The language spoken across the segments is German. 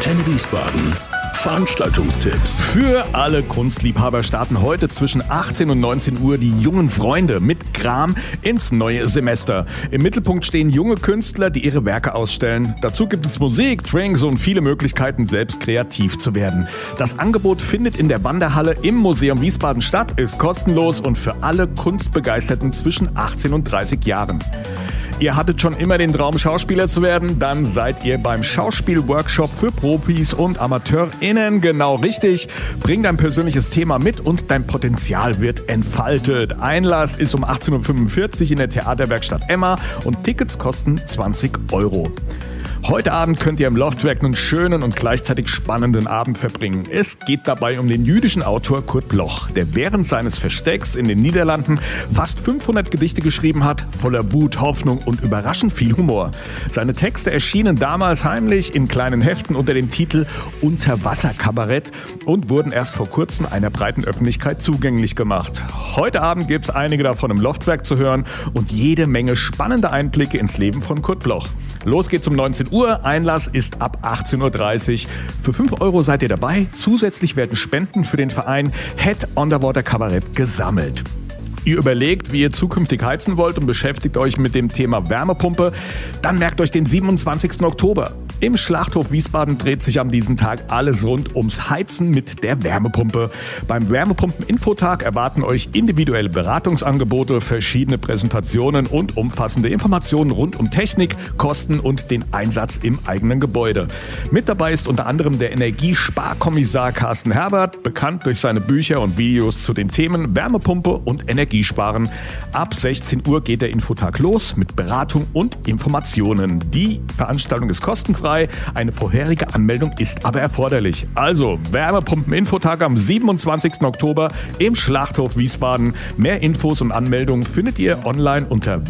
Antenne Wiesbaden. Veranstaltungstipps. Für alle Kunstliebhaber starten heute zwischen 18 und 19 Uhr die jungen Freunde mit Kram ins neue Semester. Im Mittelpunkt stehen junge Künstler, die ihre Werke ausstellen. Dazu gibt es Musik, Drinks und viele Möglichkeiten, selbst kreativ zu werden. Das Angebot findet in der Wanderhalle im Museum Wiesbaden statt, ist kostenlos und für alle Kunstbegeisterten zwischen 18 und 30 Jahren. Ihr hattet schon immer den Traum, Schauspieler zu werden? Dann seid ihr beim Schauspielworkshop für Profis und AmateurInnen genau richtig. Bring dein persönliches Thema mit und dein Potenzial wird entfaltet. Einlass ist um 18.45 Uhr in der Theaterwerkstatt Emma und Tickets kosten 20 €. Heute Abend könnt ihr im Loftwerk einen schönen und gleichzeitig spannenden Abend verbringen. Es geht dabei um den jüdischen Autor Kurt Bloch, der während seines Verstecks in den Niederlanden fast 500 Gedichte geschrieben hat, voller Wut, Hoffnung und überraschend viel Humor. Seine Texte erschienen damals heimlich in kleinen Heften unter dem Titel Unterwasserkabarett und wurden erst vor kurzem einer breiten Öffentlichkeit zugänglich gemacht. Heute Abend gibt es einige davon im Loftwerk zu hören und jede Menge spannende Einblicke ins Leben von Kurt Bloch. Los geht's um 19 Uhr, Einlass ist ab 18.30 Uhr. Für 5 € seid ihr dabei. Zusätzlich werden Spenden für den Verein Head Underwater Kabarett gesammelt. Ihr überlegt, wie ihr zukünftig heizen wollt und beschäftigt euch mit dem Thema Wärmepumpe? Dann merkt euch den 27. Oktober. Im Schlachthof Wiesbaden dreht sich an diesem Tag alles rund ums Heizen mit der Wärmepumpe. Beim Wärmepumpen-Infotag erwarten euch individuelle Beratungsangebote, verschiedene Präsentationen und umfassende Informationen rund um Technik, Kosten und den Einsatz im eigenen Gebäude. Mit dabei ist unter anderem der Energiesparkommissar Carsten Herbert, bekannt durch seine Bücher und Videos zu den Themen Wärmepumpe und Energiesparen. Ab 16 Uhr geht der Infotag los mit Beratung und Informationen. Die Veranstaltung ist kostenfrei. Eine vorherige Anmeldung ist aber erforderlich. Also Wärmepumpen-Infotag am 27. Oktober im Schlachthof Wiesbaden. Mehr Infos und Anmeldungen findet ihr online unter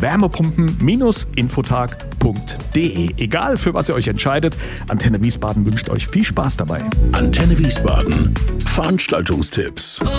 wärmepumpen-infotag.de. Egal für was ihr euch entscheidet, Antenne Wiesbaden wünscht euch viel Spaß dabei. Antenne Wiesbaden. Veranstaltungstipps.